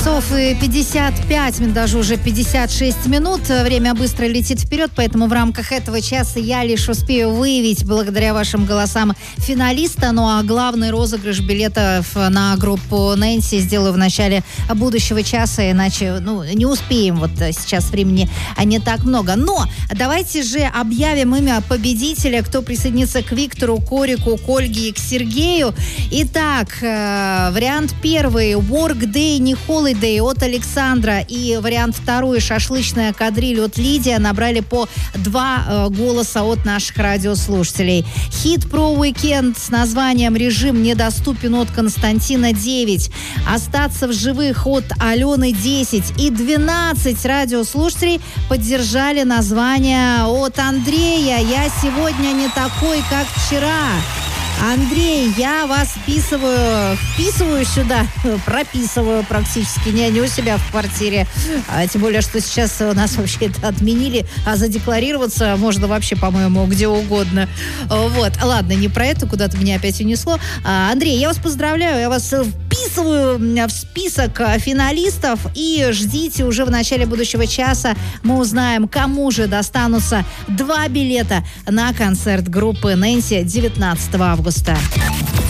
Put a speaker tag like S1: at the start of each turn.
S1: Часов и 55 минут, даже уже 56 минут. Время быстро летит вперед, поэтому в рамках этого часа я лишь успею выявить, благодаря вашим голосам, финалиста. Ну а главный розыгрыш билетов на группу Нэнси сделаю в начале будущего часа, иначе не успеем. Вот сейчас времени не так много. Но давайте же объявим имя победителя, кто присоединится к Виктору, Корику, к Ольге и к Сергею. Итак, вариант первый — Workday, не Holiday от Александра, и вариант второй — шашлычная кадриль от Лидии набрали по 2 голоса от наших радиослушателей. Hit Pro Weekend с названием «Режим недоступен» от Константина 9. Остаться в живых от Алены 10. И 12 радиослушателей поддержали название от Андрея «Я сегодня не такой, как вчера». Андрей, я вас вписываю сюда, прописываю практически, не у себя в квартире. Тем более, что сейчас у нас вообще это отменили, а задекларироваться можно вообще, по-моему, где угодно. Вот, ладно, не про это, куда-то меня опять унесло. Андрей, я вас поздравляю, я вас вписываю в список финалистов, и ждите, уже в начале будущего часа мы узнаем, кому же достанутся 2 билета на концерт группы Нэнси 19 августа.